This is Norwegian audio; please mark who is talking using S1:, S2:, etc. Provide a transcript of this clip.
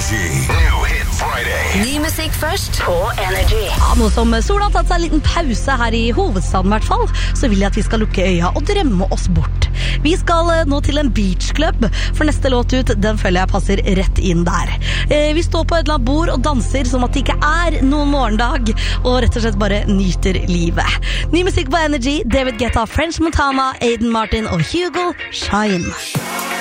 S1: Energy. New Hit Friday.
S2: Ny musikk først på Energy.
S3: Ja, nå som sola har tatt seg en liten pause her i hovedstaden I hvert fall, så vil jeg at vi skal lukke øya og drømme oss bort. Vi skal nå til en beachclub, for neste låt ut, den føler jeg passer rett inn der. Vi står på et eller annet bord og danser som at det ikke noen morgendag, og rett og slett bare nyter livet. Ny musikk på Energy, David Guetta, French Montana, Aiden Martin og Hugo Shine.